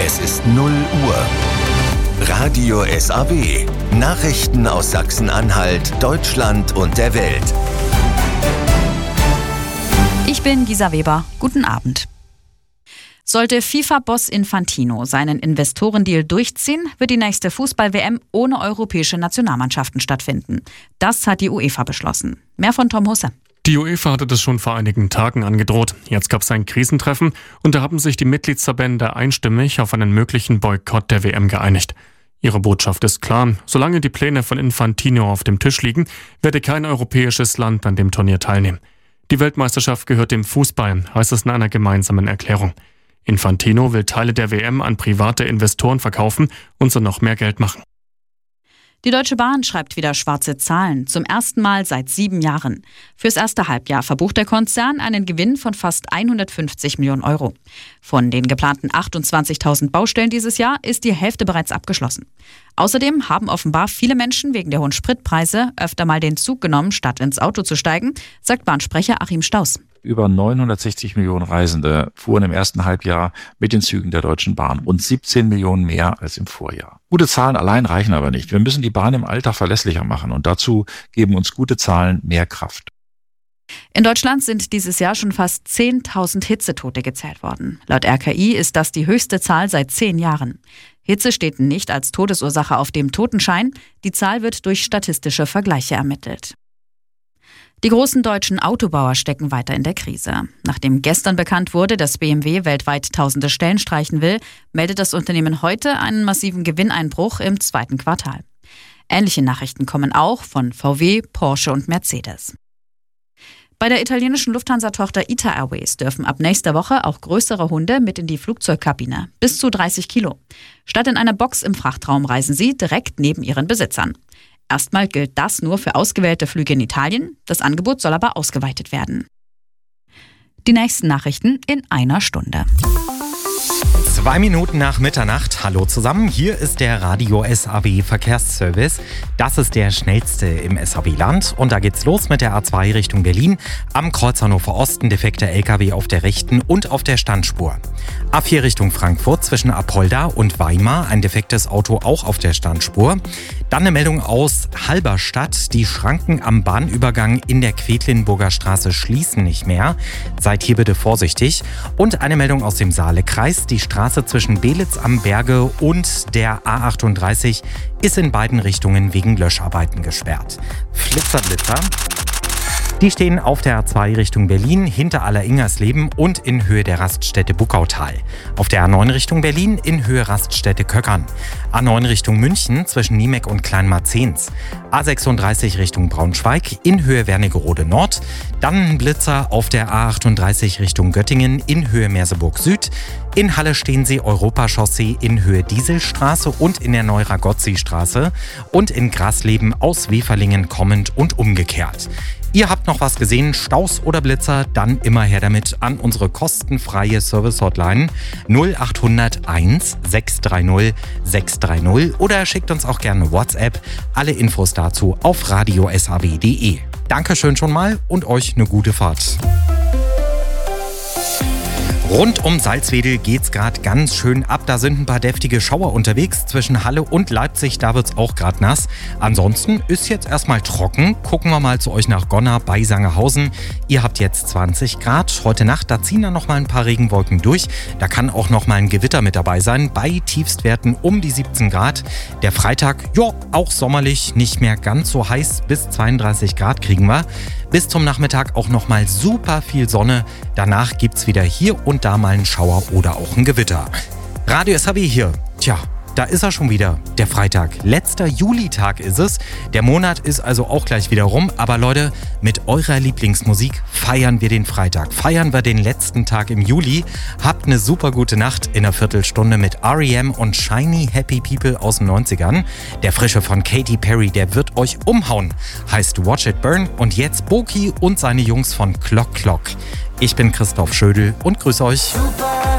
Es ist 0 Uhr. Radio SAW. Nachrichten aus Sachsen-Anhalt, Deutschland und der Welt. Ich bin Gisa Weber. Guten Abend. Sollte FIFA-Boss Infantino seinen Investorendeal durchziehen, wird die nächste Fußball-WM ohne europäische Nationalmannschaften stattfinden. Das hat die UEFA beschlossen. Mehr von Tom Husse. Die UEFA hatte das schon vor einigen Tagen angedroht. Jetzt gab es ein Krisentreffen und da haben sich die Mitgliedsverbände einstimmig auf einen möglichen Boykott der WM geeinigt. Ihre Botschaft ist klar: Solange die Pläne von Infantino auf dem Tisch liegen, werde kein europäisches Land an dem Turnier teilnehmen. Die Weltmeisterschaft gehört dem Fußball, heißt es in einer gemeinsamen Erklärung. Infantino will Teile der WM an private Investoren verkaufen und so noch mehr Geld machen. Die Deutsche Bahn schreibt wieder schwarze Zahlen, zum ersten Mal seit 7 Jahren. Fürs erste Halbjahr verbucht der Konzern einen Gewinn von fast 150 Millionen Euro. Von den geplanten 28.000 Baustellen dieses Jahr ist die Hälfte bereits abgeschlossen. Außerdem haben offenbar viele Menschen wegen der hohen Spritpreise öfter mal den Zug genommen, statt ins Auto zu steigen, sagt Bahnsprecher Achim Staus. Über 960 Millionen Reisende fuhren im ersten Halbjahr mit den Zügen der Deutschen Bahn. Rund 17 Millionen mehr als im Vorjahr. Gute Zahlen allein reichen aber nicht. Wir müssen die Bahn im Alltag verlässlicher machen und dazu geben uns gute Zahlen mehr Kraft. In Deutschland sind dieses Jahr schon fast 10.000 Hitzetote gezählt worden. Laut RKI ist das die höchste Zahl seit 10 Jahren. Hitze steht nicht als Todesursache auf dem Totenschein. Die Zahl wird durch statistische Vergleiche ermittelt. Die großen deutschen Autobauer stecken weiter in der Krise. Nachdem gestern bekannt wurde, dass BMW weltweit tausende Stellen streichen will, meldet das Unternehmen heute einen massiven Gewinneinbruch im 2. Quartal. Ähnliche Nachrichten kommen auch von VW, Porsche und Mercedes. Bei der italienischen Lufthansa-Tochter ITA Airways dürfen ab nächster Woche auch größere Hunde mit in die Flugzeugkabine, bis zu 30 Kilo. Statt in einer Box im Frachtraum reisen sie direkt neben ihren Besitzern. Erstmal gilt das nur für ausgewählte Flüge in Italien. Das Angebot soll aber ausgeweitet werden. Die nächsten Nachrichten in einer Stunde. 2 Minuten nach Mitternacht. Hallo zusammen, hier ist der Radio SAW Verkehrsservice. Das ist der schnellste im SAW-Land. Und da geht's los mit der A2 Richtung Berlin. Am Kreuz Hannover Osten defekter LKW auf der rechten und auf der Standspur. A4 Richtung Frankfurt zwischen Apolda und Weimar. Ein defektes Auto auch auf der Standspur. Dann eine Meldung aus Halberstadt. Die Schranken am Bahnübergang in der Quedlinburger Straße schließen nicht mehr. Seid hier bitte vorsichtig. Und eine Meldung aus dem Saalekreis. Die Straße zwischen Belitz am Berge und der A38 ist in beiden Richtungen wegen Löscharbeiten gesperrt. Flitzer. Die stehen auf der A2 Richtung Berlin, hinter Aller-Ingersleben und in Höhe der Raststätte Buckautal. Auf der A9 Richtung Berlin in Höhe Raststätte Köckern. A9 Richtung München zwischen Niemeck und Kleinmarzens. A36 Richtung Braunschweig in Höhe Wernigerode Nord. Dann ein Blitzer auf der A38 Richtung Göttingen in Höhe Merseburg Süd. In Halle stehen sie Europachaussee in Höhe Dieselstraße und in der Neuragozzi-Straße. Und in Grasleben aus Weferlingen kommend und umgekehrt. Ihr habt noch was gesehen, Staus oder Blitzer, dann immer her damit an unsere kostenfreie Service-Hotline 0800 1 630 630 oder schickt uns auch gerne WhatsApp. Alle Infos dazu auf radiosaw.de. Dankeschön schon mal und euch eine gute Fahrt. Rund um Salzwedel geht's gerade ganz schön ab. Da sind ein paar deftige Schauer unterwegs. Zwischen Halle und Leipzig, da wird's auch gerade nass. Ansonsten ist jetzt erstmal trocken. Gucken wir mal zu euch nach Gonna bei Sangerhausen. Ihr habt jetzt 20 Grad. Heute Nacht, da ziehen dann noch mal ein paar Regenwolken durch. Da kann auch noch mal ein Gewitter mit dabei sein. Bei Tiefstwerten um die 17 Grad. Der Freitag, ja, auch sommerlich, nicht mehr ganz so heiß. Bis 32 Grad kriegen wir. Bis zum Nachmittag auch noch mal super viel Sonne. Danach gibt's wieder hier und da mal einen Schauer oder auch ein Gewitter. Radio SAW hier. Tja, da ist er schon wieder, der Freitag. Letzter Julitag ist es. Der Monat ist also auch gleich wieder rum. Aber Leute, mit eurer Lieblingsmusik feiern wir den Freitag. Feiern wir den letzten Tag im Juli. Habt eine super gute Nacht in einer Viertelstunde mit R.E.M. und Shiny Happy People aus den 90ern. Der Frische von Katy Perry, der wird euch umhauen. Heißt Watch It Burn. Und jetzt Boki und seine Jungs von Clock Clock. Ich bin Christoph Schödel und grüße euch. Super